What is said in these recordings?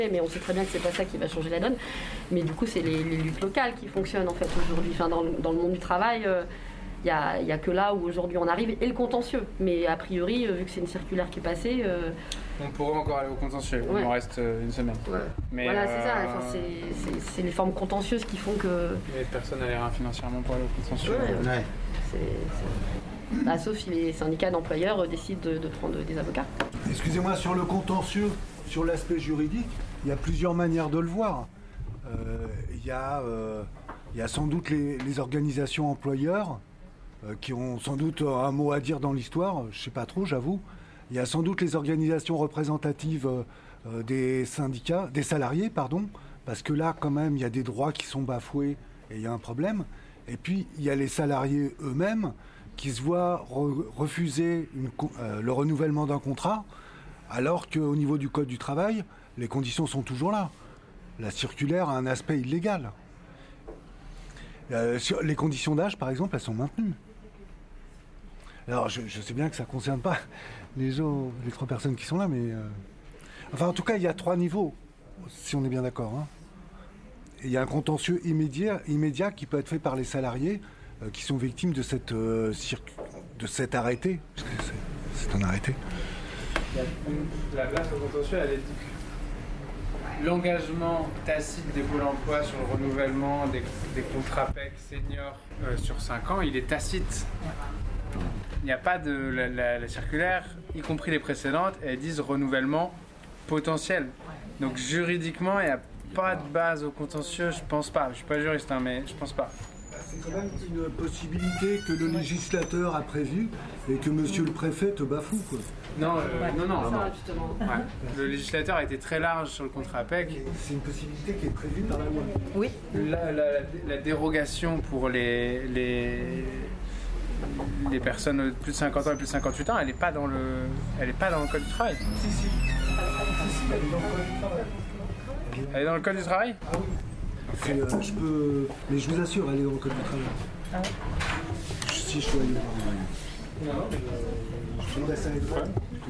Mais on sait très bien que c'est pas ça qui va changer la donne. Mais du coup, c'est les luttes locales qui fonctionnent en fait aujourd'hui. Enfin, dans le monde du travail, il y a que là où aujourd'hui on arrive, et le contentieux. Mais a priori, vu que c'est une circulaire qui est passée... On pourrait encore aller au contentieux, il en reste une semaine. Ouais. Mais voilà, c'est ça. Enfin, c'est les formes contentieuses qui font que... Mais personne n'a les reins financièrement pour aller au contentieux. Ouais. Bah, sauf si les syndicats d'employeurs décident de prendre des avocats. Excusez-moi, sur le contentieux, sur l'aspect juridique, il y a plusieurs manières de le voir. Il y a sans doute les organisations employeurs qui ont sans doute un mot à dire dans l'histoire, je ne sais pas trop, j'avoue. Il y a sans doute les organisations représentatives des syndicats, des salariés, pardon, parce que là, quand même, il y a des droits qui sont bafoués et il y a un problème. Et puis, il y a les salariés eux-mêmes qui se voient refuser le renouvellement d'un contrat, alors qu'au niveau du Code du travail, les conditions sont toujours là. La circulaire a un aspect illégal. Les conditions d'âge, par exemple, elles sont maintenues. Alors, je sais bien que ça ne concerne pas les 3 personnes qui sont là, mais... Enfin, en tout cas, il y a 3 niveaux, si on est bien d'accord. Hein. Il y a un contentieux immédiat qui peut être fait par les salariés qui sont victimes de cet arrêté. Parce que c'est un arrêté. La place au contentieux, elle est... L'engagement tacite des pôles emploi sur le renouvellement des contrats PEC seniors sur 5 ans, il est tacite. Il n'y a pas de... La circulaire, y compris les précédentes, elles disent renouvellement potentiel. Donc juridiquement, il n'y a pas de base au contentieux, je pense pas. Je suis pas juriste, hein, mais je pense pas. C'est quand même une possibilité que le législateur a prévue et que monsieur le préfet te bafoue, quoi. Non. Justement. Ouais. Le législateur a été très large sur le contrat PEC. C'est une possibilité qui est prévue par la loi. Oui. La dérogation pour les personnes de plus de 50 ans et plus de 58 ans, elle n'est pas dans le Code du travail. Si, elle est dans le Code du travail. Elle est dans le Code du travail ? Ah oui. Mais je vous assure, elle est dans le Code du travail. Ah ouais. Si je suis allé voir. Non, je vous laisse aller voir.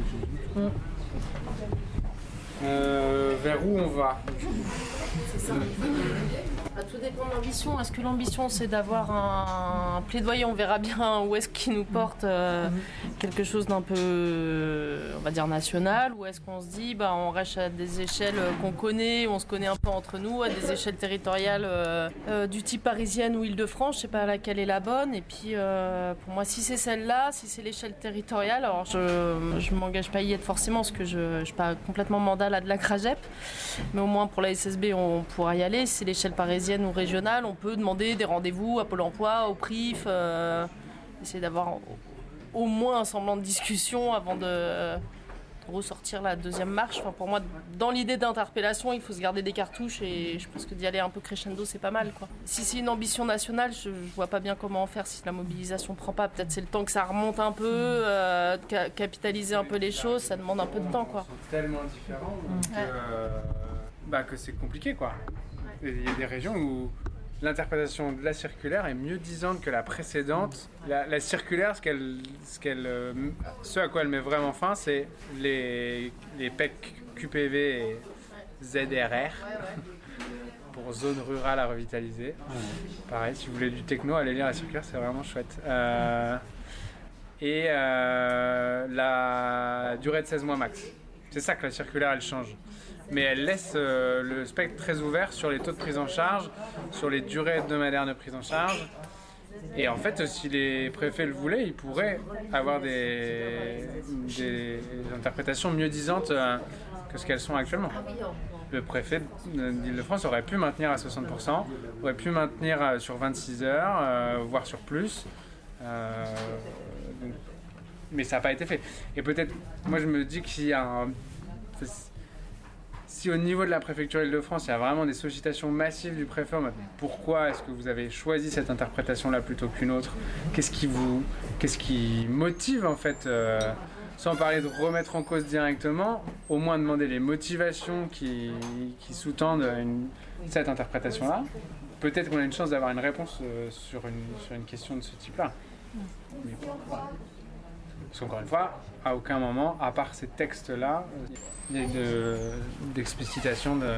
Vers où on va ? C'est ça. Tout dépend de l'ambition. Est-ce que l'ambition c'est d'avoir un plaidoyer, on verra bien où est-ce qu'il nous porte quelque chose d'un peu, on va dire, national, ou est-ce qu'on se dit on reste à des échelles qu'on connaît, on se connaît un peu entre nous, à des échelles territoriales du type parisienne ou Île-de-France, je sais pas laquelle est la bonne. Et puis pour moi, si c'est celle-là, si c'est l'échelle territoriale, alors je m'engage pas à y être forcément parce que je suis pas complètement mandat là de la CRAGEP, mais au moins pour la SSB on pourra y aller. Si c'est l'échelle parisienne ou régionale, on peut demander des rendez-vous à Pôle emploi, au PRIF, essayer d'avoir au moins un semblant de discussion avant de ressortir la deuxième marche. Enfin, pour moi, dans l'idée d'interpellation, il faut se garder des cartouches et je pense que d'y aller un peu crescendo, c'est pas mal, quoi. Si c'est une ambition nationale, je vois pas bien comment en faire si la mobilisation prend pas. Peut-être c'est le temps que ça remonte un peu, capitaliser un peu les choses, ça demande un peu de temps, quoi. C'est tellement différent que c'est compliqué, quoi. Il y a des régions où l'interprétation de la circulaire est mieux disante que la précédente. La circulaire, ce à quoi elle met vraiment fin, c'est les PEC QPV et ZRR pour zone rurale à revitaliser. Pareil, si vous voulez du techno, allez lire la circulaire, c'est vraiment chouette. Et la durée de 16 mois max. C'est ça que la circulaire, elle change. Mais elle laisse le spectre très ouvert sur les taux de prise en charge, sur les durées hebdomadaires de prise en charge. Et en fait, si les préfets le voulaient, ils pourraient avoir des interprétations mieux disantes que ce qu'elles sont actuellement. Le préfet d'Île-de-France aurait pu maintenir à 60%, aurait pu maintenir sur 26 heures, voire sur plus. Mais ça n'a pas été fait. Et peut-être, moi je me dis qu'il y a si au niveau de la préfecture Île-de-France, il y a vraiment des sollicitations massives du préfet, pourquoi est-ce que vous avez choisi cette interprétation-là plutôt qu'une autre ? Qu'est-ce qui motive en fait, sans parler de remettre en cause directement, au moins demander les motivations qui sous-tendent cette interprétation-là. Peut-être qu'on a une chance d'avoir une réponse sur une question de ce type-là. Mais... Parce qu'encore une fois, à aucun moment, à part ces textes-là, il y a eu d'explicitation de...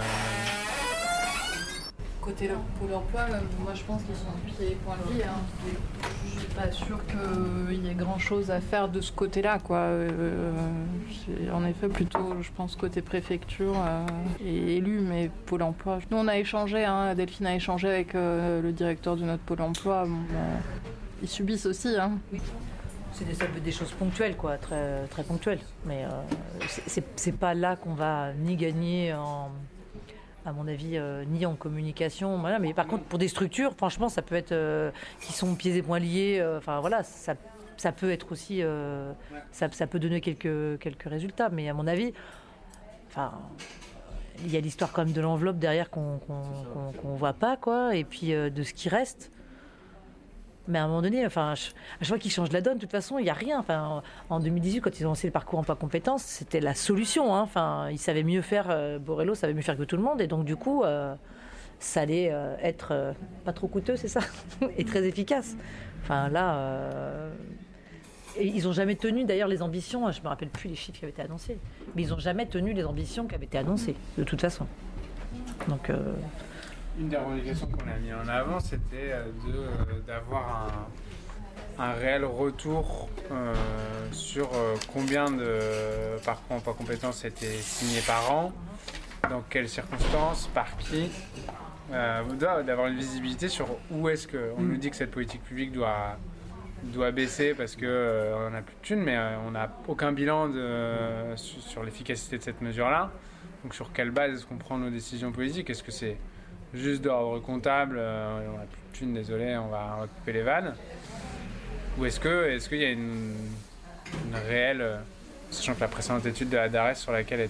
Côté Pôle emploi, moi je pense qu'ils sont pieds et poings liés. Je suis pas sûre qu'il y ait grand chose à faire de ce côté-là, quoi. C'est en effet plutôt, je pense, côté préfecture et élu, mais Pôle emploi. Nous on a échangé, Delphine a échangé avec le directeur de notre Pôle emploi. Ils subissent aussi. C'est des choses ponctuelles, quoi, très, très ponctuelles. Mais c'est pas là qu'on va ni gagner à mon avis, ni en communication. Voilà. Mais par contre, pour des structures, franchement, ça peut être qui sont pieds et poings liés. Enfin voilà, ça peut être aussi, ça peut donner quelques résultats. Mais à mon avis, enfin, il y a l'histoire quand même de l'enveloppe derrière qu'on voit pas, quoi, et puis de ce qui reste. Mais à un moment donné, enfin, je vois qu'ils changent la donne. De toute façon, il n'y a rien. Enfin, en 2018, quand ils ont lancé le parcours emploi compétences, c'était la solution. Enfin, ils savaient mieux faire. Borello savait mieux faire que tout le monde, et donc du coup, ça allait être pas trop coûteux, c'est ça, et très efficace. Enfin là, et ils n'ont jamais tenu d'ailleurs les ambitions. Je me rappelle plus les chiffres qui avaient été annoncés, mais ils n'ont jamais tenu les ambitions qui avaient été annoncées, de toute façon. Donc. Une des revendications qu'on a mis en avant, c'était d'avoir un réel retour sur combien de parcours emploi compétences étaient signés par an, dans quelles circonstances, par qui, d'avoir une visibilité sur où est-ce qu'on nous dit que cette politique publique doit baisser parce qu'on n'a plus de thunes, mais on n'a aucun bilan sur l'efficacité de cette mesure-là. Donc sur quelle base est-ce qu'on prend nos décisions politiques? Est-ce que c'est juste d'ordre comptable, on n'a plus de thunes, désolé, on va couper les vannes? Ou est-ce qu'il y a une réelle, sachant que la précédente étude de la DARES sur laquelle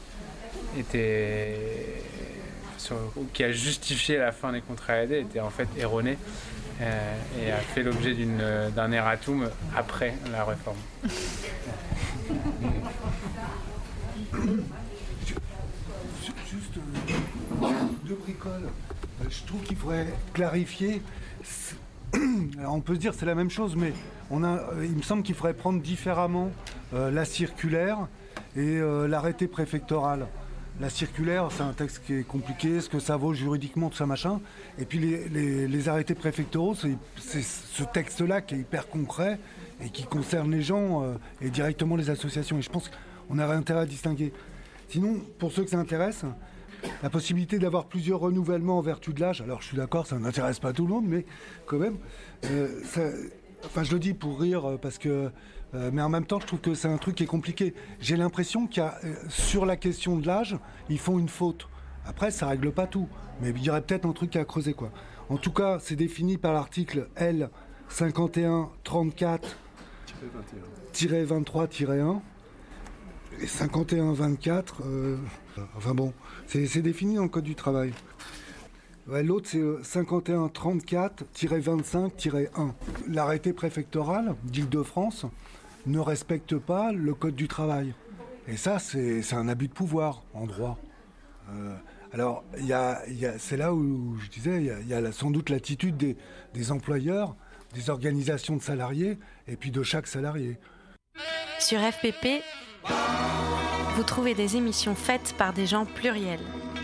qui a justifié la fin des contrats aidés était en fait erronée et a fait l'objet d'un erratum après la réforme. Juste deux bricoles. Je trouve qu'il faudrait clarifier. Alors on peut se dire c'est la même chose, mais il me semble qu'il faudrait prendre différemment la circulaire et l'arrêté préfectoral. La circulaire, c'est un texte qui est compliqué, ce que ça vaut juridiquement, tout ça machin. Et puis les arrêtés préfectoraux, c'est ce texte-là qui est hyper concret et qui concerne les gens et directement les associations. Et je pense qu'on aurait intérêt à distinguer. Sinon, pour ceux que ça intéresse, la possibilité d'avoir plusieurs renouvellements en vertu de l'âge, alors je suis d'accord, ça n'intéresse pas tout le monde, mais quand même, je le dis pour rire, parce que, mais en même temps, je trouve que c'est un truc qui est compliqué. J'ai l'impression qu'il y a, sur la question de l'âge, ils font une faute. Après, ça règle pas tout, mais il y aurait peut-être un truc à creuser, quoi. En tout cas, c'est défini par l'article L 51-34-23-1. Et 51-24, c'est défini dans le Code du travail. Ouais, l'autre, c'est 51-34-25-1. L'arrêté préfectoral d'Île-de-France ne respecte pas le Code du travail. Et ça, c'est un abus de pouvoir en droit. Alors, c'est là où je disais, il y a sans doute l'attitude des employeurs, des organisations de salariés, et puis de chaque salarié. Sur FPP, vous trouvez des émissions faites par des gens pluriels.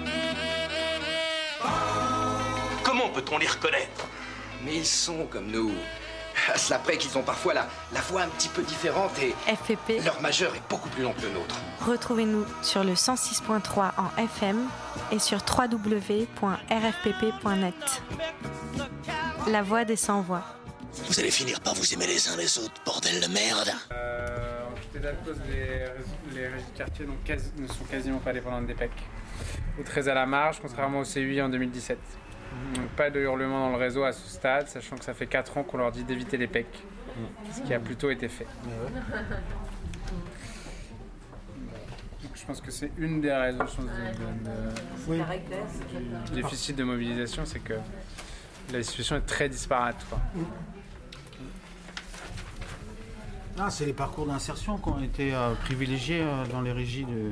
Comment peut-on les reconnaître? Mais ils sont comme nous. À cela près qu'ils ont parfois la voix un petit peu différente et FPP, leur majeur est beaucoup plus long que le nôtre. Retrouvez-nous sur le 106.3 en FM et sur www.rfpp.net. La voix des sans-voix. Vous allez finir par vous aimer les uns les autres, bordel de merde. En état de cause, les régies de quartier ne sont quasiment pas dépendantes des PEC. Ou très à la marge, contrairement au CUI en 2017. Donc, pas de hurlement dans le réseau à ce stade, sachant que ça fait 4 ans qu'on leur dit d'éviter les PEC. Ce qui a plutôt été fait. Donc, je pense que c'est une des raisons du déficit de mobilisation, c'est que la situation est très disparate, quoi. C'est les parcours d'insertion qui ont été privilégiés dans les régies de...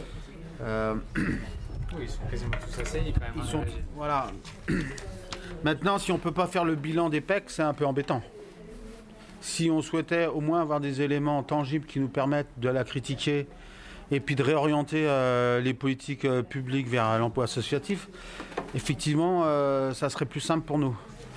Oui, ils sont quasiment tous ACI quand même. Voilà. Maintenant, si on ne peut pas faire le bilan des PEC, c'est un peu embêtant. si on souhaitait au moins avoir des éléments tangibles qui nous permettent de la critiquer et puis de réorienter les politiques publiques vers l'emploi associatif, effectivement, ça serait plus simple pour nous.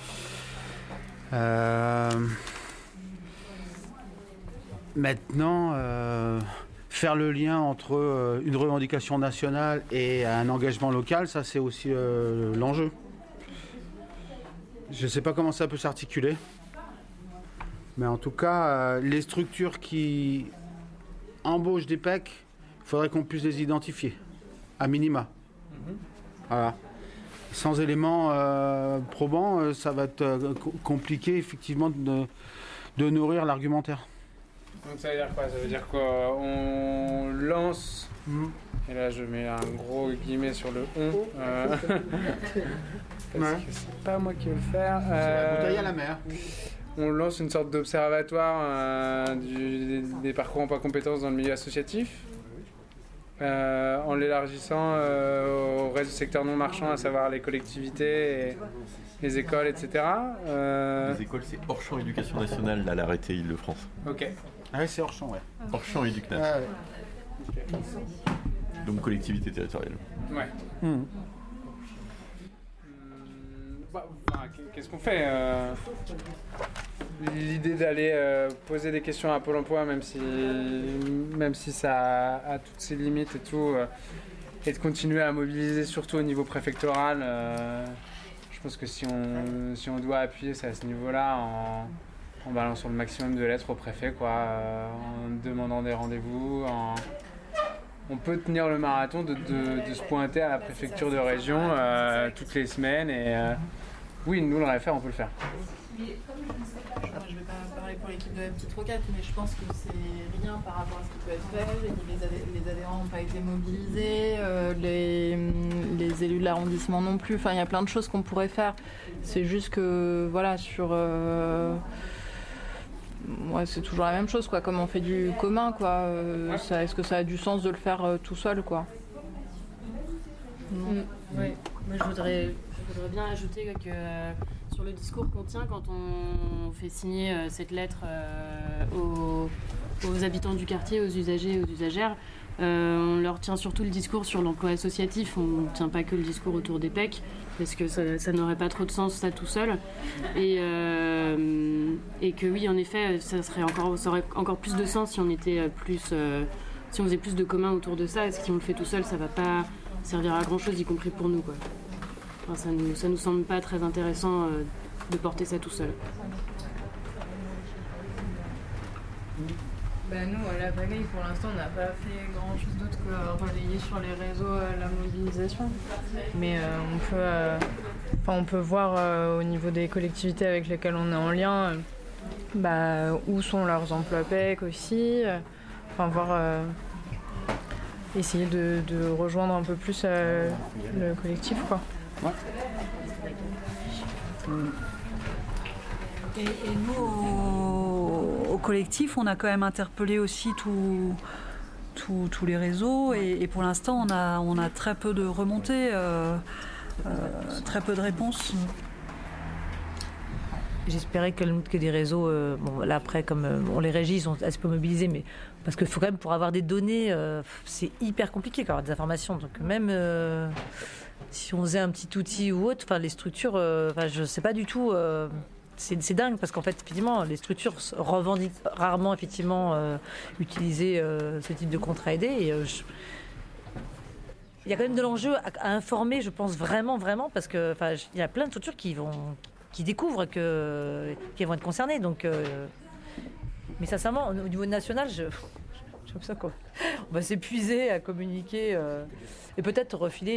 Maintenant, faire le lien entre une revendication nationale et un engagement local, ça c'est aussi l'enjeu. Je ne sais pas comment ça peut s'articuler, mais en tout cas, les structures qui embauchent des PEC, il faudrait qu'on puisse les identifier, à minima. Voilà. Sans éléments probants, ça va être compliqué effectivement de nourrir l'argumentaire. Donc ça veut dire quoi? Ça veut dire qu'on lance, et là je mets un gros guillemet sur le « on », parce que c'est pas moi qui vais le faire. C'est la bouteille à la mer. On lance une sorte d'observatoire des parcours emploi compétences dans le milieu associatif, en l'élargissant au reste du secteur non marchand, à savoir les collectivités, et les écoles, etc. Les écoles, c'est hors champ éducation nationale, là, l'arrêté Île-de-France. Ok. Ah oui, c'est hors champ, ouais. Hors champ éducnat. Ah, ouais. Donc collectivité territoriale. Ouais. Qu'est-ce qu'on fait L'idée d'aller poser des questions à Pôle emploi, même si ça a toutes ses limites et tout, et de continuer à mobiliser surtout au niveau préfectoral. Je pense que si on doit appuyer, c'est à ce niveau-là, en balançant le maximum de lettres au préfet, quoi, en demandant des rendez-vous. On peut tenir le marathon de se pointer à la préfecture de région toutes les semaines. Et oui, nous, le réfère, on peut le faire. Je ne vais pas parler pour l'équipe de la petite roquette, mais je pense que c'est rien par rapport à ce qui peut être fait. Les adhérents n'ont pas été mobilisés, les élus de l'arrondissement non plus. Enfin, il y a plein de choses qu'on pourrait faire. C'est juste que, voilà, ouais, c'est toujours la même chose, quoi. Comme on fait du commun, quoi. Est-ce que ça a du sens de le faire tout seul, quoi? Oui. Moi, je voudrais bien ajouter que sur le discours qu'on tient quand on fait signer cette lettre aux habitants du quartier, aux usagers et aux usagères, on leur tient surtout le discours sur l'emploi associatif. On ne tient pas que le discours autour des PEC, parce que ça n'aurait pas trop de sens, ça, tout seul. Et que oui, en effet, ça aurait encore plus de sens si on était si on faisait plus de commun autour de ça. Et si on le fait tout seul, ça va pas servir à grand chose, y compris pour nous, quoi. Enfin, ça nous semble pas très intéressant de porter ça tout seul. Nous, à la Pagaille, pour l'instant, on n'a pas fait grand-chose d'autre que relayer sur les réseaux la mobilisation. Mais on peut voir au niveau des collectivités avec lesquelles on est en lien, où sont leurs emplois PEC aussi. Essayer de rejoindre un peu plus le collectif, quoi. Ouais. Et nous, au collectif, on a quand même interpellé aussi tous les réseaux et pour l'instant, on a très peu de remontées, très peu de réponses. J'espérais que des réseaux, là après, comme on les régit, ils sont assez peu mobilisés, mais parce qu'il faut quand même, pour avoir des données, c'est hyper compliqué d'avoir des informations. Donc même si on faisait un petit outil ou autre, les structures, je ne sais pas du tout. C'est dingue parce qu'en fait, effectivement, les structures revendiquent rarement, effectivement, utiliser ce type de contrat aidé. Et, il y a quand même de l'enjeu à informer, je pense vraiment, parce que il y a plein de structures qui découvrent qu'ils vont être concernés. Donc, mais sincèrement, au niveau national, je trouve ça quoi. On va s'épuiser à communiquer et peut-être refiler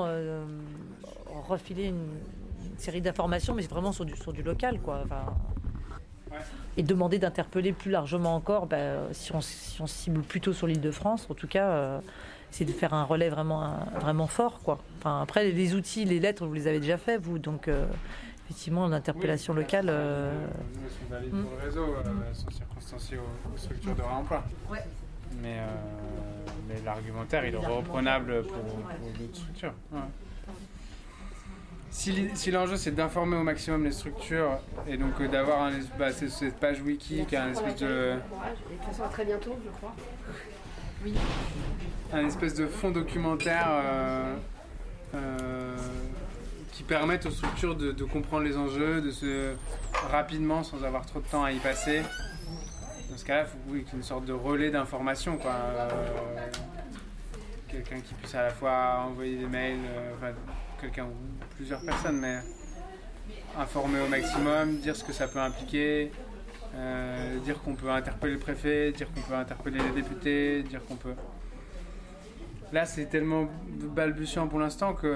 une série d'informations, mais vraiment sur du local, quoi. Et demander d'interpeller plus largement encore, si on cible plutôt sur l'Île-de-France, en tout cas, c'est de faire un relais vraiment fort, quoi. Après, les outils, les lettres, vous les avez déjà fait, vous, donc effectivement, l'interpellation locale. Nous, on valide pour le réseau, sont circonstanciés aux structures de réemploi. Ouais. Mais l'argumentaire, il est reprenable pour d'autres structures. Ouais. Si l'enjeu c'est d'informer au maximum les structures et donc d'avoir cette page wiki qui a un espèce de... Et de toute façon, à très bientôt, je crois. Oui. Un espèce de fond documentaire qui permettent aux structures de comprendre les enjeux, rapidement sans avoir trop de temps à y passer. Dans ce cas-là, il faut une sorte de relais d'information, quoi. Quelqu'un qui puisse à la fois envoyer des mails, quelqu'un ou plusieurs personnes, mais informer au maximum, dire ce que ça peut impliquer, dire qu'on peut interpeller le préfet, dire qu'on peut interpeller les députés, dire qu'on peut... Là, c'est tellement balbutiant pour l'instant que...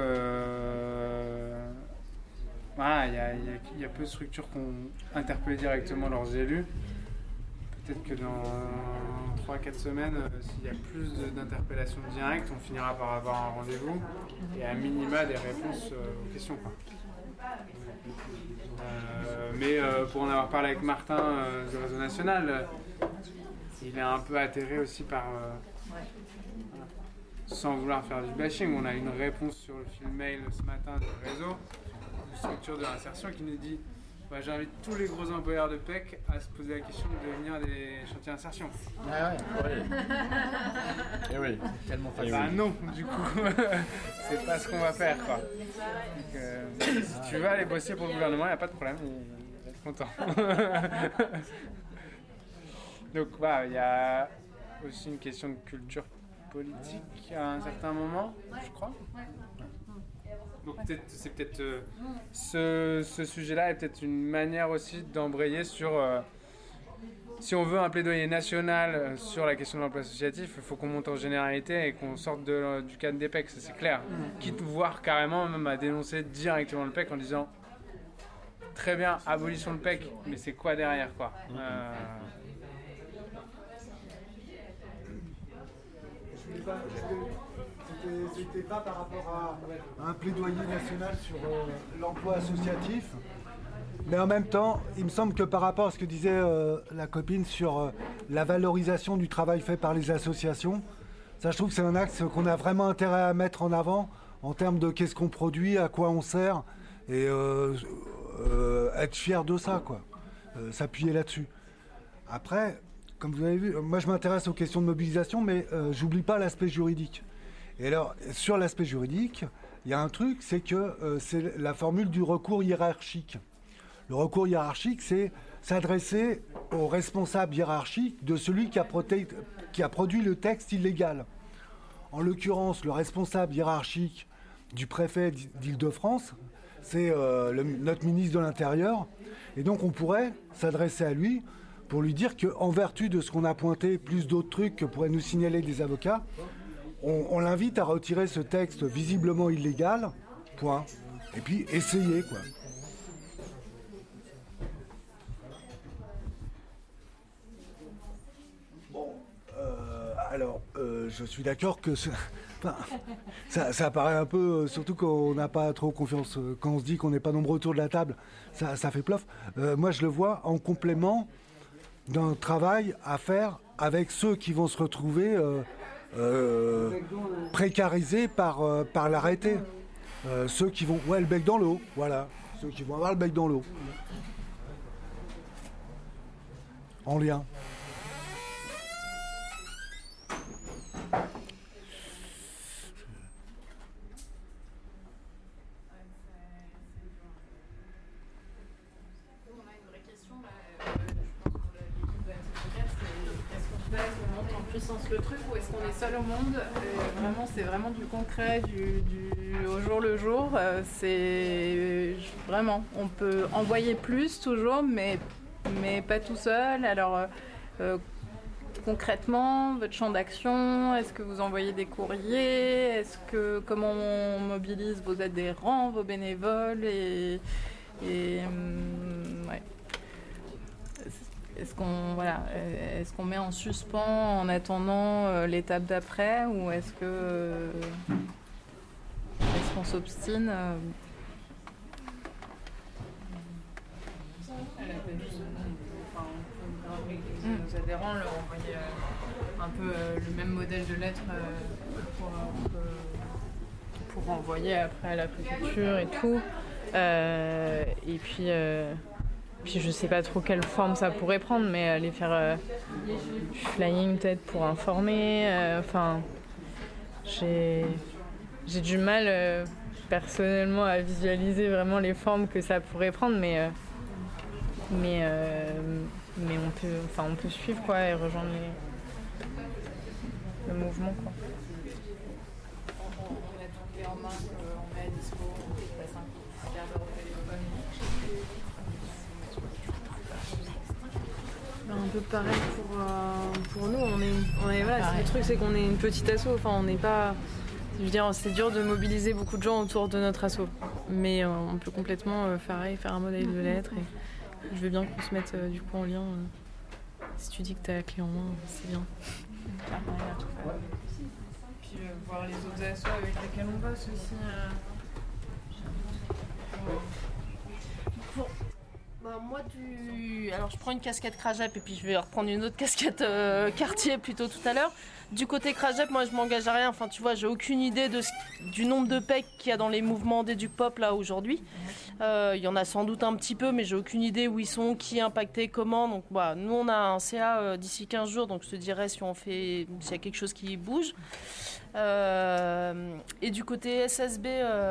Voilà, il y a peu de structures qui ont interpellé directement leurs élus. Peut-être que dans 3-4 semaines, s'il y a plus d'interpellations directes, on finira par avoir un rendez-vous et à minima des réponses aux questions. Mais pour en avoir parlé avec Martin du Réseau National, il est un peu atterré aussi par... sans vouloir faire du bashing, on a une réponse sur le fil mail ce matin du réseau, une structure de l'insertion qui nous dit j'invite tous les gros employeurs de PEC à se poser la question de devenir des chantiers d'insertion. Ah ouais. Et oui, c'est tellement facile. Non, du coup, c'est pas ce qu'on va faire, quoi. Donc, si tu veux aller bosser pour le gouvernement, il n'y a pas de problème, il va être content. Donc voilà, il y a aussi une question de culture politique à un certain moment, je crois. Donc c'est peut-être ce sujet-là est peut-être une manière aussi d'embrayer sur si on veut un plaidoyer national sur la question de l'emploi associatif, il faut qu'on monte en généralité et qu'on sorte du cadre des PEC, ça c'est clair. Quitte voire carrément même à dénoncer directement le PEC en disant très bien, abolissons le PEC, mais c'est quoi derrière, quoi. C'était pas par rapport à un plaidoyer national sur l'emploi associatif, mais en même temps, il me semble que par rapport à ce que disait la copine sur la valorisation du travail fait par les associations, ça je trouve que c'est un axe qu'on a vraiment intérêt à mettre en avant en termes de qu'est-ce qu'on produit, à quoi on sert, et être fier de ça, quoi. S'appuyer là-dessus. Après, comme vous avez vu, moi je m'intéresse aux questions de mobilisation, mais j'oublie pas l'aspect juridique. Et alors, sur l'aspect juridique, il y a un truc, c'est que c'est la formule du recours hiérarchique. Le recours hiérarchique, c'est s'adresser au responsable hiérarchique de celui qui a produit le texte illégal. En l'occurrence, le responsable hiérarchique du préfet d'Île-de-France, c'est notre ministre de l'Intérieur. Et donc, on pourrait s'adresser à lui pour lui dire qu'en vertu de ce qu'on a pointé, plus d'autres trucs que pourraient nous signaler des avocats, on l'invite à retirer ce texte visiblement illégal, point. Et puis, essayez, quoi. Bon, alors, je suis d'accord que... Ça paraît un peu, surtout qu'on n'a pas trop confiance, quand on se dit qu'on n'est pas nombreux autour de la table, ça fait plof. Moi, je le vois en complément d'un travail à faire avec ceux qui vont se retrouver précarisés par l'arrêté. Ceux qui vont... Ouais, le bec dans l'eau, voilà. Ceux qui vont avoir le bec dans l'eau. En lien. Le truc où est-ce qu'on est seul au monde, vraiment c'est vraiment du concret, du au jour le jour, c'est vraiment, on peut envoyer plus toujours mais pas tout seul. Alors concrètement, votre champ d'action, est-ce que vous envoyez des courriers, comment on mobilise vos adhérents, vos bénévoles et ouais. Est-ce qu'on met en suspens en attendant l'étape d'après ou est-ce qu'on s'obstine Nos adhérents leur envoyer un peu le même modèle de lettre pour pour envoyer après à la préfecture et tout. Et puis je sais pas trop quelle forme ça pourrait prendre, mais aller faire du flying peut-être pour informer. J'ai du mal personnellement à visualiser vraiment les formes que ça pourrait prendre, mais on peut suivre quoi et rejoindre le mouvement quoi. On a toutes les en main qu'on met à dispo, on passe un quart d'heure au téléphone. Un peu pareil pour nous. On est voilà, le truc c'est qu'on est une petite asso. Enfin, on n'est pas. Je veux dire, c'est dur de mobiliser beaucoup de gens autour de notre asso, mais on peut complètement faire un modèle de lettres. Et je veux bien qu'on se mette du coup en lien. Si tu dis que tu as la clé en main, c'est bien. Puis voir les autres assos avec lesquels on bosse aussi. Moi alors je prends une casquette Crajep et puis je vais reprendre une autre casquette quartier plutôt tout à l'heure. Du côté Crajep, moi je m'engage à rien, enfin tu vois, j'ai aucune idée du nombre de PEC qu'il y a dans les mouvements d'EducPop là aujourd'hui. Il y en a sans doute un petit peu, mais j'ai aucune idée où ils sont, qui est impacté, comment. Donc voilà, nous on a un CA d'ici 15 jours, donc je te dirais s'il y a quelque chose qui bouge. Et du côté SSB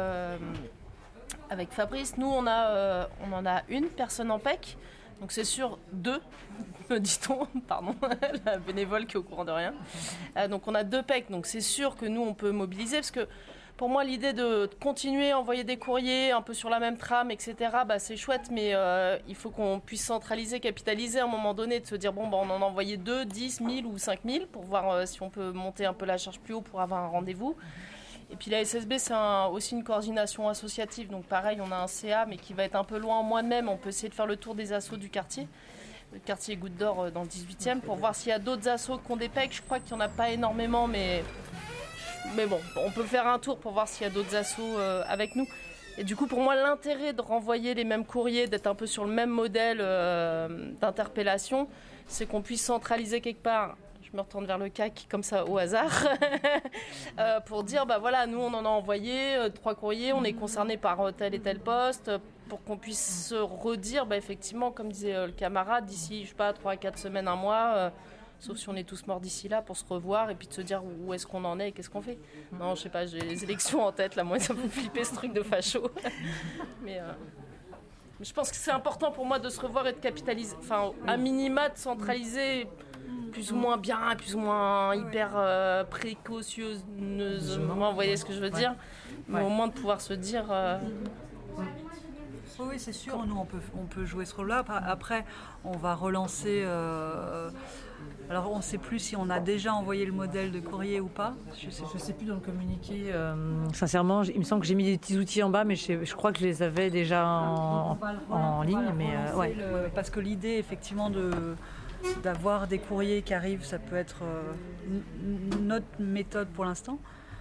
avec Fabrice, nous on en a une personne en PEC, donc c'est sûr 2, me dit-on, pardon, la bénévole qui est au courant de rien. Donc on a 2 PEC, donc c'est sûr que nous on peut mobiliser, parce que pour moi l'idée de continuer à envoyer des courriers un peu sur la même trame, etc., c'est chouette, mais il faut qu'on puisse centraliser, capitaliser à un moment donné, de se dire bon on en a envoyé 2, 10, 1000 ou 5000 pour voir si on peut monter un peu la charge plus haut pour avoir un rendez-vous. Et puis la SSB, c'est aussi une coordination associative. Donc pareil, on a un CA, mais qui va être un peu loin en moi-même. On peut essayer de faire le tour des assos du quartier. Le quartier Goutte d'Or dans le 18e, pour voir s'il y a d'autres assos qui ont des PEC. Je crois qu'il n'y en a pas énormément, mais bon, on peut faire un tour pour voir s'il y a d'autres assos avec nous. Et du coup, pour moi, l'intérêt de renvoyer les mêmes courriers, d'être un peu sur le même modèle d'interpellation, c'est qu'on puisse centraliser quelque part. Je me retourne vers le CAC comme ça au hasard pour dire voilà, nous on en a envoyé 3 courriers, on est concerné par tel et tel poste, pour qu'on puisse se redire effectivement, comme disait le camarade, d'ici je sais pas 3 à 4 semaines, un mois, sauf si on est tous morts d'ici là, pour se revoir et puis de se dire où est-ce qu'on en est et qu'est-ce qu'on fait. Non, je sais pas, j'ai les élections en tête là, moi ça me fait flipper ce truc de facho. Mais je pense que c'est important pour moi de se revoir et de capitaliser, enfin à minima de centraliser plus ou moins bien, plus ou moins hyper précautionneusement, vous voyez ce que je veux dire, mais au moins de pouvoir se dire... Oui, c'est sûr, nous on peut jouer ce rôle-là. Après, on va relancer... Alors on ne sait plus si on a déjà envoyé le modèle de courrier ou pas. Je sais plus dans le communiqué. Sincèrement, il me semble que j'ai mis des petits outils en bas, mais je crois que je les avais déjà en ligne. Mais parce que l'idée, effectivement, d'avoir des courriers qui arrivent, ça peut être notre méthode pour l'instant.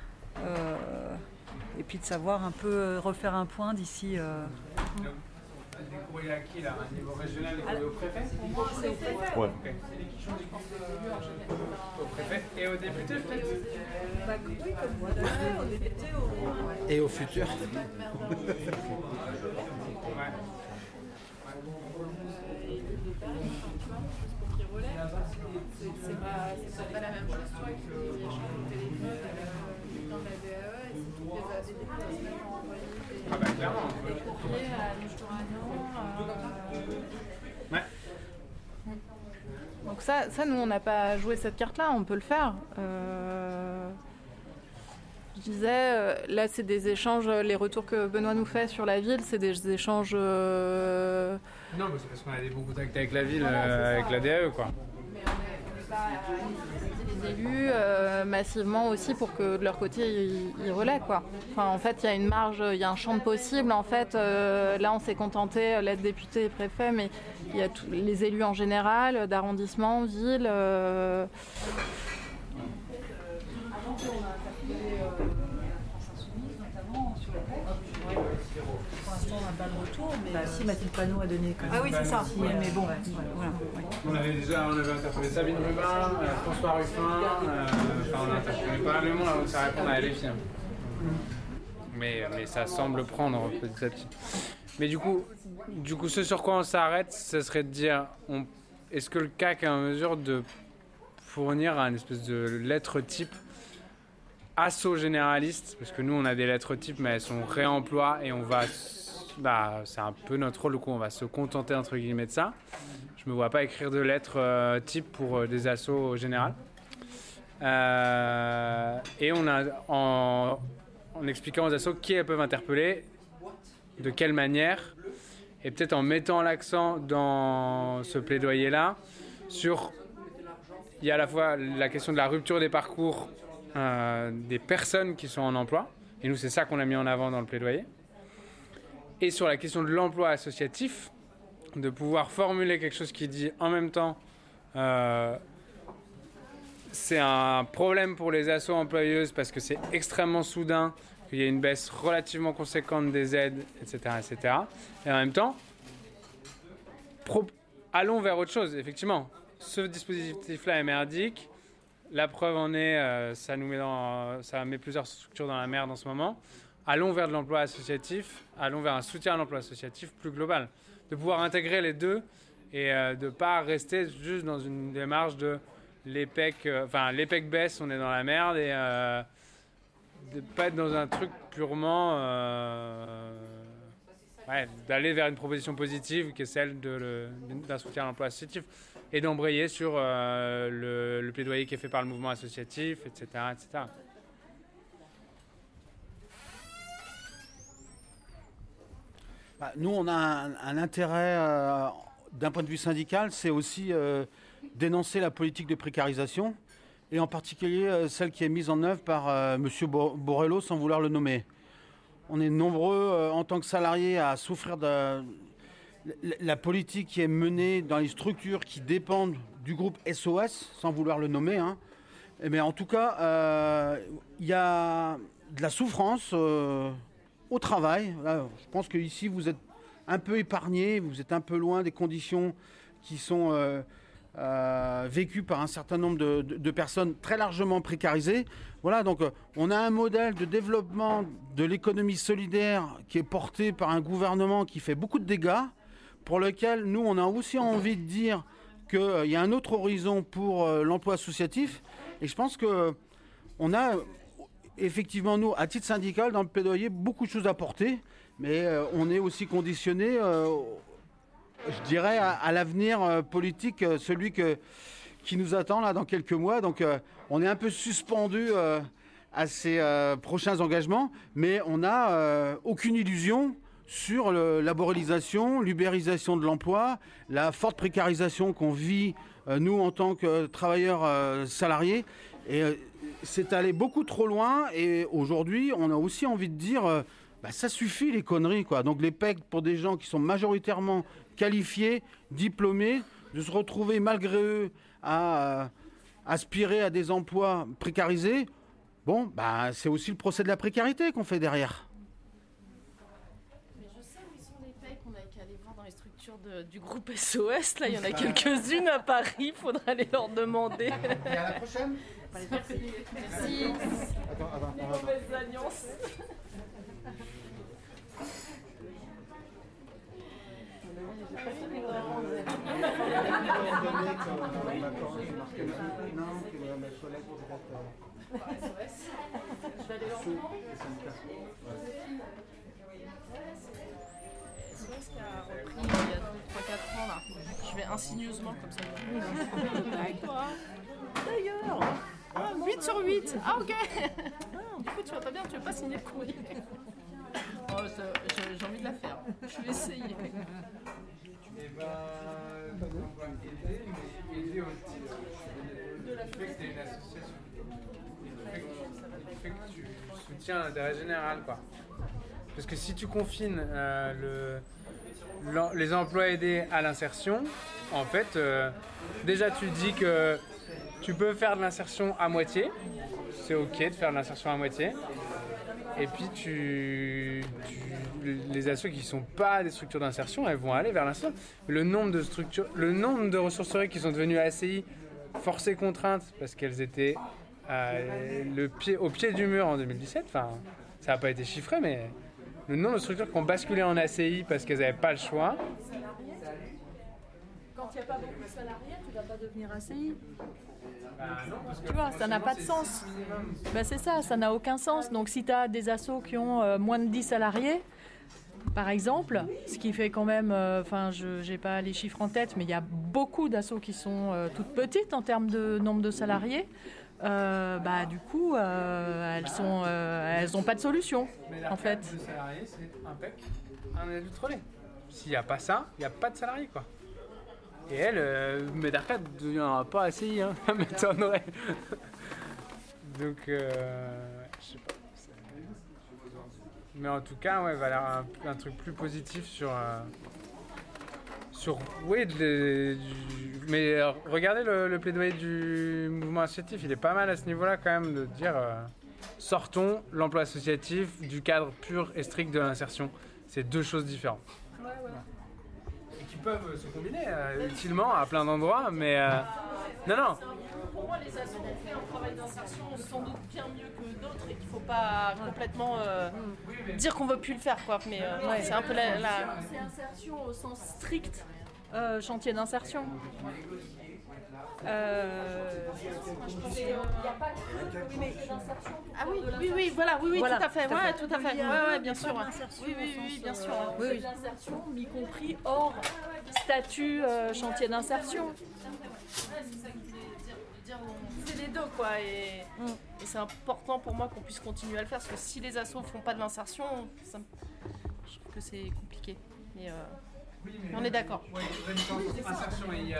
Et puis de savoir un peu refaire un point d'ici... Des courriers à qui là? À niveau régional, des courriers au préfet? Ouais. Okay. Au préfet et aux députés peut-être? Oui, comme moi d'ailleurs, aux députés. Et aux futurs. C'est pas la même chose, toi, qui échange au téléphone dans la DAE, et si toutes les assos la semaine ont envoyé des courriers à Ouais. Donc ça, nous, on n'a pas joué cette carte-là, on peut le faire. Je disais, là, c'est des échanges, les retours que Benoît nous fait sur la ville, c'est des échanges... Non, mais c'est parce qu'on a des bons contacts avec la ville, avec la DAE, quoi. Mais on n'est pas à les élus massivement aussi pour que de leur côté, ils relaient, quoi. Enfin, en fait, il y a une marge, il y a un champ de possibles. En fait, là, on s'est contenté, l'aide député et préfet, mais il y a tous les élus en général, d'arrondissement, ville... Avant on a interpellé France Insoumise notamment sur la PEC. Pour l'instant on n'a pas de retour, mais si Mathilde Panot a donné quand même. Ah oui c'est ça, oui, mais bon. Voilà. On avait interpellé Sabine Rubin, François Ruffin, on a interpellé pas mal de monde avant que ça réponde à LFI. Mais ça semble prendre petit à petit. Mais du coup, ce sur quoi on s'arrête, ce serait de dire, est-ce que le CAC est en mesure de fournir une espèce de lettre type asso généraliste, parce que nous on a des lettres types mais elles sont réemploi et on va, c'est un peu notre rôle, du coup on va se contenter entre guillemets de ça. Je me vois pas écrire de lettres type pour des assos au général. Et on a en expliquant aux assos qui elles peuvent interpeller, de quelle manière, et peut-être en mettant l'accent dans ce plaidoyer-là sur, il y a à la fois la question de la rupture des parcours des personnes qui sont en emploi, et nous c'est ça qu'on a mis en avant dans le plaidoyer, et sur la question de l'emploi associatif, de pouvoir formuler quelque chose qui dit en même temps c'est un problème pour les assos employeuses parce que c'est extrêmement soudain, qu'il y a une baisse relativement conséquente des aides, etc. etc. Et en même temps, allons vers autre chose, effectivement. Ce dispositif-là est merdique. La preuve en est, ça met plusieurs structures dans la merde en ce moment. Allons vers de l'emploi associatif, allons vers un soutien à l'emploi associatif plus global. De pouvoir intégrer les deux et de ne pas rester juste dans une démarche de l'EPEC baisse, on est dans la merde, et de ne pas être dans un truc purement... d'aller vers une proposition positive qui est celle d'un soutien à l'emploi associatif et d'embrayer sur le plaidoyer qui est fait par le mouvement associatif, etc. etc. Nous, on a un intérêt, d'un point de vue syndical, c'est aussi dénoncer la politique de précarisation, et en particulier celle qui est mise en œuvre par M. Borrello, sans vouloir le nommer. On est nombreux, en tant que salariés, à souffrir de la politique qui est menée dans les structures qui dépendent du groupe SOS, sans vouloir le nommer. Mais en tout cas, il y a de la souffrance au travail. Là, je pense qu'ici, vous êtes un peu épargnés, vous êtes un peu loin des conditions qui sont vécues par un certain nombre de personnes très largement précarisées. Voilà, donc on a un modèle de développement de l'économie solidaire qui est porté par un gouvernement qui fait beaucoup de dégâts, pour lequel nous, on a aussi envie de dire qu'il y a un autre horizon pour l'emploi associatif. Et je pense qu'on a effectivement, nous, à titre syndical, dans le plaidoyer, beaucoup de choses à porter, mais on est aussi conditionné, je dirais, à l'avenir politique, celui qui nous attend là dans quelques mois. Donc on est un peu suspendu à ces prochains engagements, mais on n'a aucune illusion sur la laboralisation, l'ubérisation de l'emploi, la forte précarisation qu'on vit, nous, en tant que travailleurs salariés. Et c'est allé beaucoup trop loin, et aujourd'hui, on a aussi envie de dire, ça suffit les conneries, quoi. Donc les PEC, pour des gens qui sont majoritairement qualifiés, diplômés, de se retrouver malgré eux à aspirer à des emplois précarisés, c'est aussi le procès de la précarité qu'on fait derrière. Mais je sais où ils sont les PEC, on n'a qu'à aller voir dans les structures du groupe SOS, là il y en a quelques-unes à Paris, il faudra aller leur demander. Et à la prochaine. Merci. Les mauvaises alliances. Je vais aller leur demander. SOS qui a repris il y a 3-4 ans là. Je vais insigneusement comme ça. D'ailleurs. 8 sur 8. Ah ok. Du coup tu vas pas bien, tu veux pas signer le courrier. J'ai envie de la faire. Je vais essayer. Et aider aussi le fait que tu es une association. Le fait que tu soutiens l'intérêt général, quoi. Parce que si tu confines les emplois aidés à l'insertion, en fait, déjà tu dis que tu peux faire de l'insertion à moitié. C'est ok de faire de l'insertion à moitié. Et puis les assos qui ne sont pas des structures d'insertion, elles vont aller vers l'insertion. Le nombre de ressourceries qui sont devenues ACI forcées contraintes parce qu'elles étaient au pied du mur en 2017, ça n'a pas été chiffré, mais le nombre de structures qui ont basculé en ACI parce qu'elles n'avaient pas le choix. Quand il n'y a pas beaucoup de salariés, tu ne vas pas devenir ACI. Tu vois, ça n'a pas de sens. Ben c'est ça n'a aucun sens. Donc si tu as des assos qui ont moins de 10 salariés, par exemple, ce qui fait quand même, je n'ai pas les chiffres en tête, mais il y a beaucoup d'assos qui sont toutes petites en termes de nombre de salariés. Du coup, elles n'ont pas de solution, en fait. De salariés, c'est un PEC, un adulte relais. S'il n'y a pas ça, il n'y a pas de salariés, quoi. Et elle, Medarka ne deviendra pas ACI, hein, ça m'étonnerait. Donc, je sais pas. Mais en tout cas, ouais, voilà un truc plus positif sur mais regardez le plaidoyer du mouvement associatif, il est pas mal à ce niveau-là quand même de dire sortons l'emploi associatif du cadre pur et strict de l'insertion. C'est deux choses différentes. Ouais. Et qui peuvent se combiner utilement à plein d'endroits, mais non. Pour moi, les assos ont fait un travail d'insertion sans doute bien mieux que d'autres et qu'il ne faut pas complètement dire qu'on ne veut plus le faire, quoi. Mais c'est un peu c'est insertion au sens strict, chantier d'insertion. Je pense qu'il n'y a pas que d'insertion. Ah oui, voilà, tout à fait. Ouais, tout à fait. Ouais, bien sûr. Oui, bien sûr. L'insertion, y compris hors statut chantier d'insertion. C'est ça que je voulais dire. On fait les deux, quoi. Et c'est important pour moi qu'on puisse continuer à le faire, parce que si les assos font pas de l'insertion, je trouve que c'est compliqué. Mais on est d'accord. Oui, la différence entre insertion et IAE.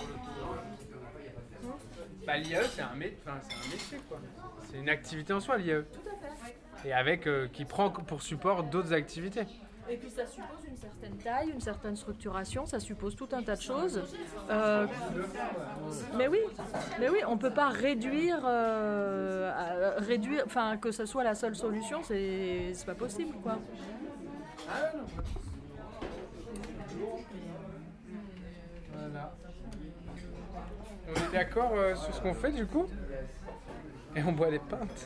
L'IAE, c'est un métier, quoi. C'est une activité en soi, l'IAE. Tout à fait. Et avec qui prend pour support d'autres activités. Et puis ça suppose une certaine taille, une certaine structuration, ça suppose tout un tas de choses. Mais oui, on peut pas réduire, que ce soit la seule solution, c'est pas possible, quoi. Voilà. On est d'accord sur ce qu'on fait du coup ? Et on boit des pintes.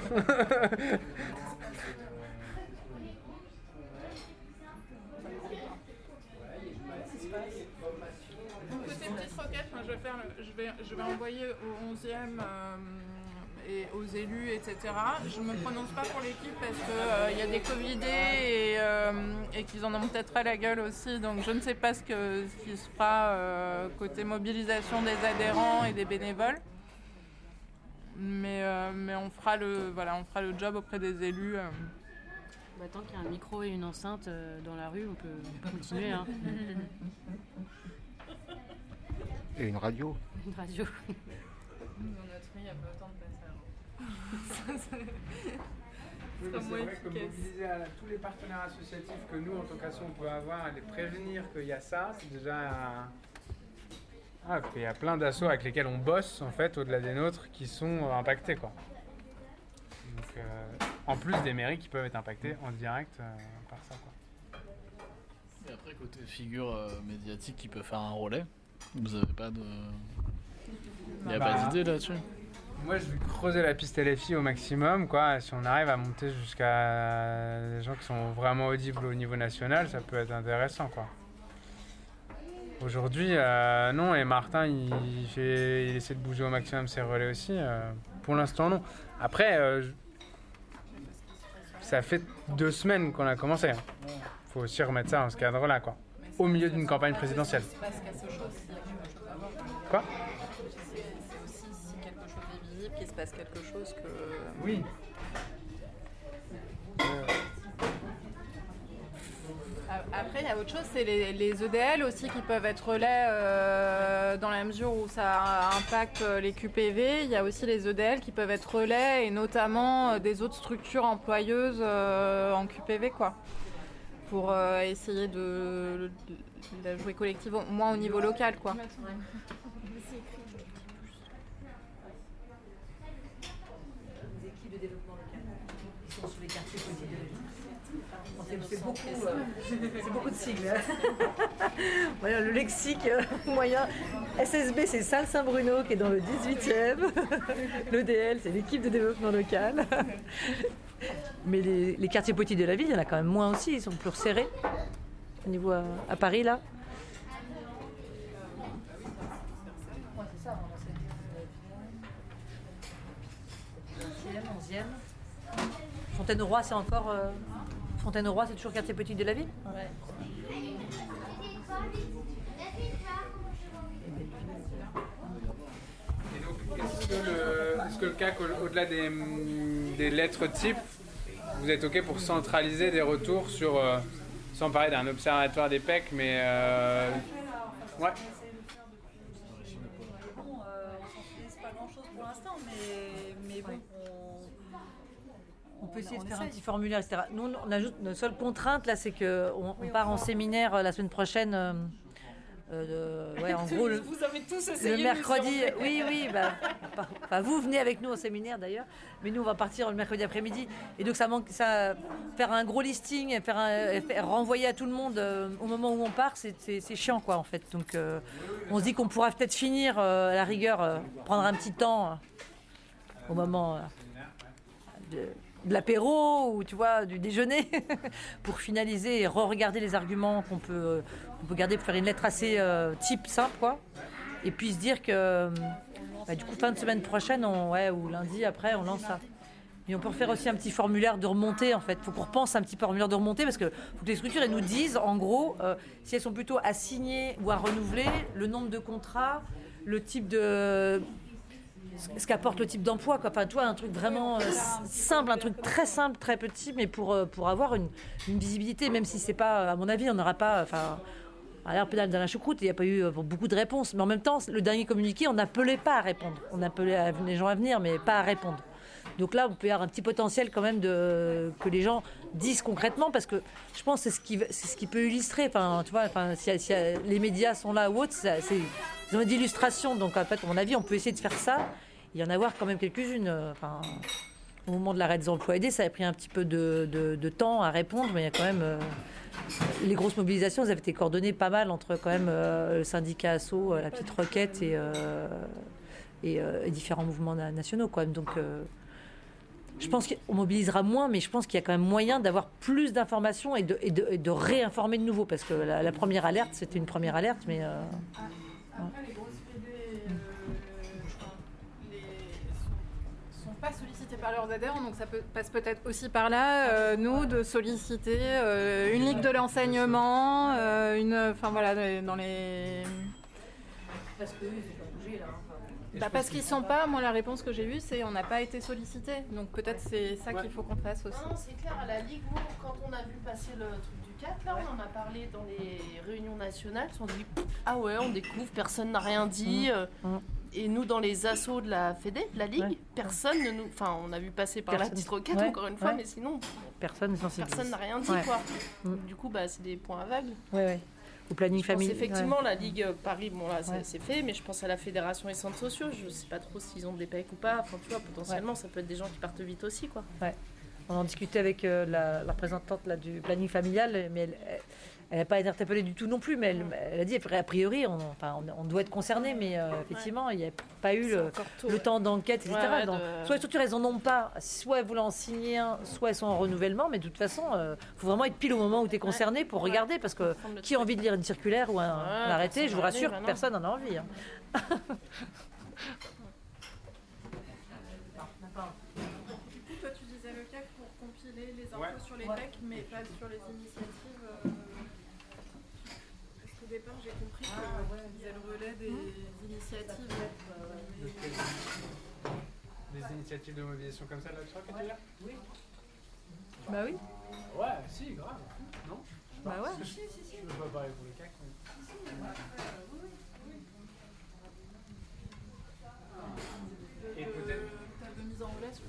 Côté petite requête, je vais envoyer au 11e et aux élus, etc. Je ne me prononce pas pour l'équipe parce qu'il y a des Covidés et qu'ils en ont peut-être à la gueule aussi. Donc je ne sais pas ce qui se fera côté mobilisation des adhérents et des bénévoles. Mais on fera le job auprès des élus. Tant qu'il y a un micro et une enceinte dans la rue, on peut continuer. Hein. Et une radio. Une radio. Dans notre vie, il n'y a pas autant de passeurs. Oui, mais c'est vrai que mobiliser tous les partenaires associatifs que nous, en tant qu'asso, on peut avoir et les prévenir qu'il y a ça, c'est déjà... il y a plein d'assos avec lesquels on bosse, en fait, au-delà des nôtres, qui sont impactés, quoi. Donc, en plus des mairies qui peuvent être impactées en direct par ça, quoi. Et après, côté figure médiatique qui peut faire un relais, vous avez pas de... Il n'y a pas d'idée là-dessus? Moi, je vais creuser la piste LFI au maximum, quoi. Si on arrive à monter jusqu'à des gens qui sont vraiment audibles au niveau national, ça peut être intéressant, quoi. Aujourd'hui, non, et Martin, il essaie de bouger au maximum ses relais aussi. Pour l'instant, non. Après, ça fait 2 semaines qu'on a commencé. Faut aussi remettre ça dans ce cadre-là, quoi. Au milieu d'une campagne présidentielle. Quoi ? C'est aussi si quelque chose est visible, qu'il se passe quelque chose que... Oui. Après, il y a autre chose, c'est les EDL aussi qui peuvent être relais dans la mesure où ça impacte les QPV. Il y a aussi les EDL qui peuvent être relais et notamment des autres structures employeuses en QPV, quoi. Pour essayer de la jouer collective, au moins au niveau local, quoi. Les équipes de développement local qui sont sur les quartiers c'est beaucoup de sigles. Voilà, le lexique moyen. SSB, c'est Salle Saint-Bruno qui est dans le 18e. L'EDL, c'est l'équipe de développement local. Mais les quartiers politiques de la ville, il y en a quand même moins aussi, ils sont plus resserrés. Au niveau à Paris, là. Ouais, c'est ça, c'est 11e. Fontaine-au-Roi, c'est encore. Fontaine-au-Roi, c'est toujours quartier politique de la ville? Ouais. Et donc, est-ce que le CAC, au-delà des lettres types, vous êtes OK pour centraliser des retours sur, sans parler d'un observatoire des PEC, mais ouais. Bon, on s'en utilise pas grand-chose pour l'instant, mais bon, on peut essayer de faire un petit formulaire, etc. Nous, on ajoute notre seule contrainte là, c'est qu'on part en séminaire la semaine prochaine. En gros, vous avez tous essayé le mercredi. Oui, vous venez avec nous au séminaire d'ailleurs, mais nous on va partir le mercredi après-midi. Et donc ça faire un gros listing, renvoyer à tout le monde au moment où on part, c'est chiant quoi en fait. Donc on se dit qu'on pourra peut-être finir à la rigueur, prendre un petit temps au moment de l'apéro ou tu vois du déjeuner pour finaliser et re-regarder les arguments qu'on peut garder pour faire une lettre assez type simple quoi, et puis se dire que du coup fin de semaine prochaine ou lundi après on lance ça. Et on peut refaire aussi un petit formulaire de remontée en fait. Faut qu'on repense un petit formulaire de remontée parce que faut que les structures elles nous disent en gros si elles sont plutôt à signer ou à renouveler, le nombre de contrats, le type de ce qu'apporte le type d'emploi, quoi. Enfin, toi, un truc vraiment simple, un truc très simple, très petit, mais pour avoir une visibilité, même si c'est pas, à mon avis, on n'aura pas. Enfin, à l'heure pédale dans la choucroute, il n'y a pas eu beaucoup de réponses. Mais en même temps, le dernier communiqué, on n'appelait pas à répondre. On appelait les gens à venir, mais pas à répondre. Donc là, on peut y avoir un petit potentiel quand même que les gens disent concrètement, parce que je pense que c'est ce qui peut illustrer. Enfin, tu vois, si les médias sont là ou autre, c'est ils ont d'illustration. Donc en fait, à mon avis, on peut essayer de faire ça. Il y en a quand même quelques-unes. Au moment de l'arrêt des emplois aidés, ça a pris un petit peu de temps à répondre, mais il y a quand même les grosses mobilisations, elles avaient été coordonnées pas mal entre quand même le syndicat Asso, la Petite Requête et différents mouvements nationaux, quoi. Donc je pense qu'on mobilisera moins, mais je pense qu'il y a quand même moyen d'avoir plus d'informations et de réinformer de nouveau, parce que la première alerte, c'était une première alerte, mais après, les grosses PD sont pas sollicitées par leurs adhérents, donc ça passe peut-être aussi par là, nous, de solliciter une ligue de l'enseignement, dans les... Parce que ils ont pas bougé, là. Parce qu'ils sont pas, moi la réponse que j'ai eue c'est on n'a pas été sollicité, donc peut-être c'est ça qu'il faut qu'on fasse aussi. Non, c'est clair, à la Ligue, nous, quand on a vu passer le truc du CAC, là on en a parlé dans les réunions nationales, on s'est dit ah ouais, on découvre, personne n'a rien dit. Et nous, dans les assos de la Fédé, de la Ligue, personne ne nous... Enfin, on a vu passer par la Petite Requête encore une fois, mais sinon... Personne n'a rien dit, quoi. Du coup, c'est des points aveugles. Ouais. Au planning familial. Effectivement, la Ligue Paris, bon là, c'est fait, mais je pense à la Fédération et centres sociaux. Je sais pas trop s'ils ont des PEC ou pas. Enfin, tu vois, potentiellement, ça peut être des gens qui partent vite aussi, quoi. Ouais. On en discutait avec la représentante là, du planning familial, mais elle n'a pas été interpellée du tout non plus, mais elle a dit, a priori, on doit être concerné, mais effectivement, il n'y a pas eu le temps d'enquête, etc. Donc, soit les structures, elles n'en ont pas, soit elles voulaient en signer un, soit elles sont en renouvellement, mais de toute façon, il faut vraiment être pile au moment où tu es concerné pour regarder, parce que qui a envie de lire une circulaire ou un arrêté, je vous rassure, personne n'en a envie. Hein. Toi, tu disais le CAC pour compiler les infos sur les PEC, mais pas sur les initiatives. Au départ, j'ai compris qu'ils faisaient le relais des initiatives. Des initiatives de mobilisation comme ça, là, tu crois que tu es là ? Oui. Bah oui. Ouais, si, grave. Non ? Bah ouais. Je veux pas parler pour le CAC. Et peut-être... T'as de mise en relation.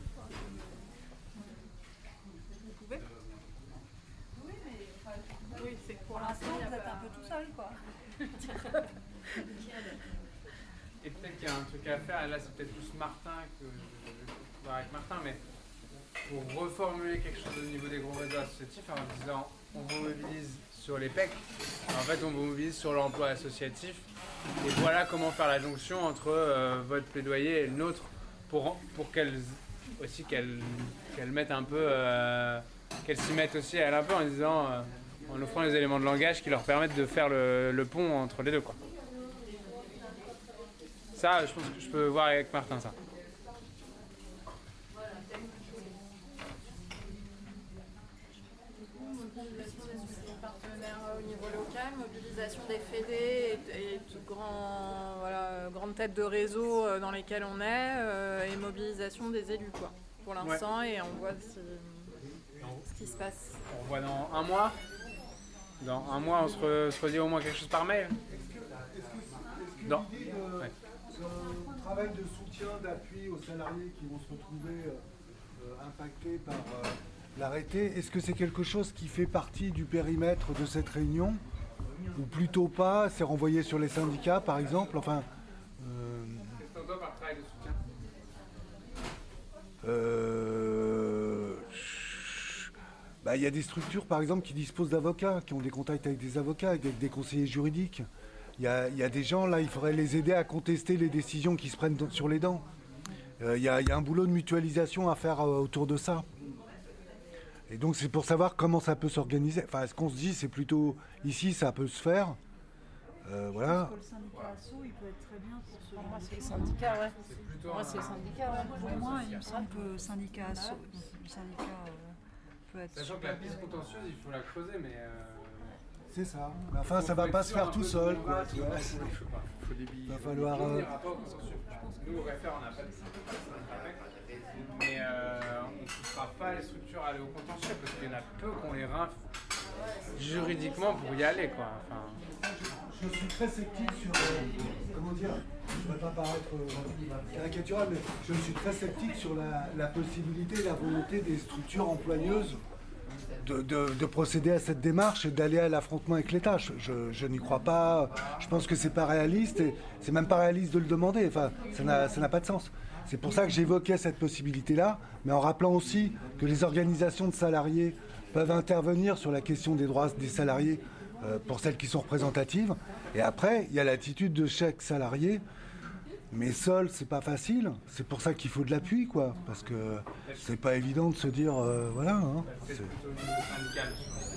Vous pouvez ? Oui, mais... Oui, c'est que pour l'instant, vous êtes un peu tout seul, quoi. Et peut-être qu'il y a un truc à faire, et là c'est peut-être plus Martin que je vais voir avec Martin, mais pour reformuler quelque chose au niveau des gros réseaux associatifs en disant on vous mobilise sur les PEC, en fait on vous mobilise sur l'emploi associatif, et voilà comment faire la jonction entre votre plaidoyer et le nôtre pour qu'elles aussi qu'elles mettent un peu, qu'elles s'y mettent aussi elles un peu en disant, en offrant les éléments de langage qui leur permettent de faire le pont entre les deux, quoi. Ça, je pense que je peux voir avec Martin, ça. Au niveau local, mobilisation des fédés et grandes têtes de réseau dans lesquelles on est, et mobilisation des élus, quoi, pour l'instant, ouais. Et on voit ce qui se passe. On voit dans un mois. Dans un mois, on se redit au moins quelque chose par mail. Non. Ouais. Un travail de soutien, d'appui aux salariés qui vont se retrouver impactés par l'arrêté, est-ce que c'est quelque chose qui fait partie du périmètre de cette réunion ou plutôt pas, c'est renvoyé sur les syndicats par exemple, enfin... Qu'est-ce que tu entends par travail de soutien ? Il y a des structures par exemple qui disposent d'avocats, qui ont des contacts avec des avocats, avec des conseillers juridiques. Il y a des gens là, il faudrait les aider à contester les décisions qui se prennent sur les dents. Il y a un boulot de mutualisation à faire autour de ça. Et donc c'est pour savoir comment ça peut s'organiser. Enfin, ce qu'on se dit, c'est plutôt ici, ça peut se faire. Voilà. Le syndicat ASSO, il peut être très bien pour ce. Pour moi, c'est le syndicat, ouais. Pour moi, c'est le syndicat, ouais. Pour moi, il me semble que le syndicat ASSO, le syndicat peut être. Sachant que la piste contentieuse, il faut la creuser, mais. C'est ça. Mais enfin, ça va pas se faire tout seul, quoi. Tu vois. Il va falloir. Nous, au référent, on n'a pas de mais on ne poussera pas les structures à aller au contentieux parce qu'il y en a peu qu'on les rince juridiquement pour y aller, quoi. Enfin... Je suis très sceptique sur. Comment dire ? Je ne voudrais pas paraître caricatural, mais je suis très sceptique sur la possibilité, la volonté des structures employeuses de procéder à cette démarche et d'aller à l'affrontement avec l'État. Je n'y crois pas. Je pense que c'est pas réaliste et c'est même pas réaliste de le demander. Enfin, ça n'a pas de sens. C'est pour ça que j'évoquais cette possibilité-là, mais en rappelant aussi que les organisations de salariés peuvent intervenir sur la question des droits des salariés pour celles qui sont représentatives. Et après, il y a l'attitude de chaque salarié. Mais seul, c'est pas facile. C'est pour ça qu'il faut de l'appui, quoi. Parce que c'est pas évident de se dire, voilà. Hein, c'est plutôt au niveau syndical.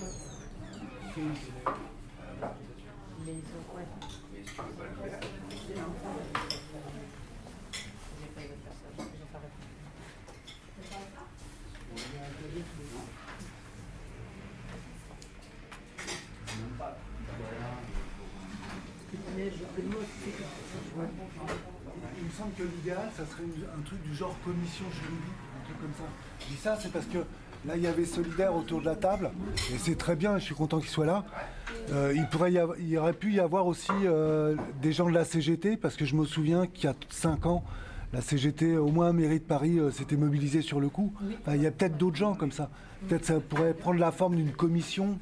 Il me semble que l'idéal, ça serait un truc du genre commission juridique, un truc comme ça. Je dis ça, c'est parce que là, il y avait Solidaire autour de la table, et c'est très bien, je suis content qu'il soit là. Il aurait pu y avoir aussi des gens de la CGT, parce que je me souviens qu'il y a 5 ans, la CGT, au moins mairie de Paris, s'était mobilisée sur le coup. Enfin, il y a peut-être d'autres gens comme ça. Peut-être ça pourrait prendre la forme d'une commission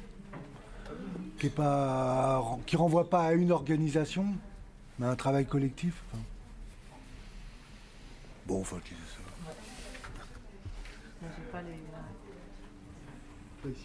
qui renvoie pas à une organisation, mais à un travail collectif. Enfin. Bon, enfin, je disais ça. Moi, j'ai pas les... Pas ici.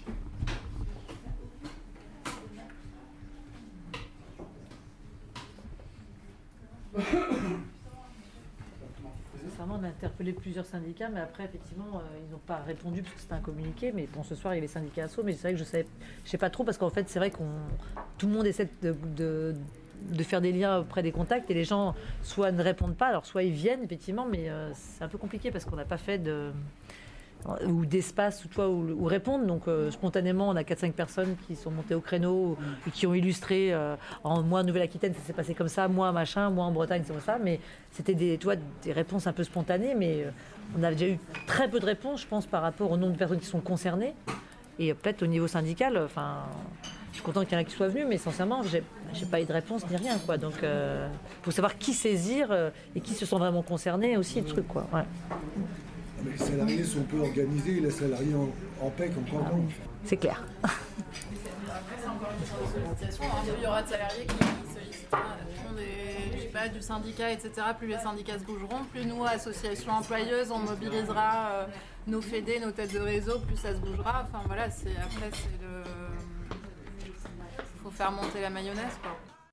Sincèrement, on a interpellé plusieurs syndicats, mais après, effectivement, ils n'ont pas répondu parce que c'était un communiqué. Mais bon, ce soir, il y a les syndicats ASSO, mais c'est vrai que je sais pas trop parce qu'en fait, c'est vrai tout le monde essaie de faire des liens auprès des contacts et les gens soit ne répondent pas, alors soit ils viennent effectivement, mais c'est un peu compliqué parce qu'on n'a pas fait ou d'espace où répondre. Donc spontanément, on a 4-5 personnes qui sont montées au créneau et qui ont illustré. Moi, en Nouvelle-Aquitaine, ça s'est passé comme ça. Moi, machin. Moi, en Bretagne, c'est comme ça. Mais c'était des réponses un peu spontanées. Mais on a déjà eu très peu de réponses, je pense, par rapport au nombre de personnes qui sont concernées. Et peut-être au niveau syndical, je suis content qu'il y en ait qui soient venus, mais sincèrement, j'ai pas eu de réponse ni rien, quoi. Donc, faut savoir qui saisir et qui se sent vraiment concernés aussi, le truc, quoi. Ouais. Mais les salariés sont peu organisés, les salariés en paix comme quand on. C'est clair. Après, c'est encore une question de sollicitation. Il y aura de salariés qui solliciteront du syndicat, etc. Plus les syndicats se bougeront, plus nous, associations employeuses, on mobilisera nos fédés, nos têtes de réseau, plus ça se bougera. Enfin voilà, faut faire monter la mayonnaise, quoi.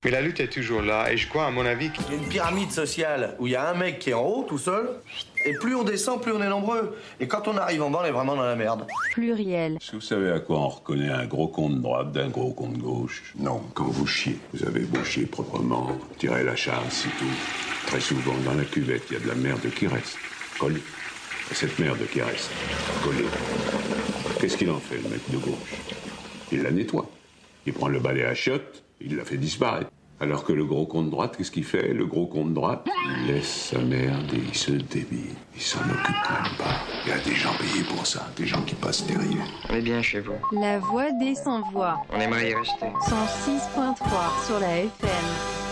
Mais la lutte est toujours là et je crois, à mon avis... Il y a une pyramide sociale où il y a un mec qui est en haut, tout seul, et plus on descend, plus on est nombreux. Et quand on arrive en bas, on est vraiment dans la merde. Pluriel. Est-ce que vous savez à quoi on reconnaît un gros con de droite d'un gros con de gauche? Non, quand vous chiez. Vous avez beau chier proprement, tirez la chasse, c'est tout. Très souvent, dans la cuvette, il y a de la merde qui reste. Collée. Et cette merde qui reste, collée. Qu'est-ce qu'il en fait, le mec de gauche? Il la nettoie. Il prend le balai à chiottes, il la fait disparaître. Alors que le gros con de droite, qu'est-ce qu'il fait? Le gros con de droite, il laisse sa merde et il se débite. Il s'en occupe même pas. Il y a des gens payés pour ça, des gens qui passent derrière. On est bien chez vous. La voix des sans-voix. On aimerait y rester. 106.3 sur la FM.